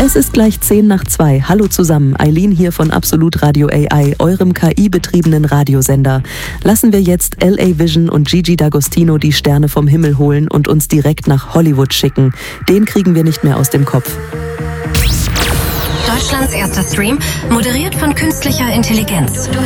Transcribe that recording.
Es ist gleich 1:10. Hallo zusammen, Eileen hier von Absolut Radio AI, eurem KI-betriebenen Radiosender. Lassen wir jetzt LA Vision und Gigi D'Agostino die Sterne vom Himmel holen und uns direkt nach Hollywood schicken. Den kriegen wir nicht mehr aus dem Kopf. Deutschlands erster Stream, moderiert von künstlicher Intelligenz.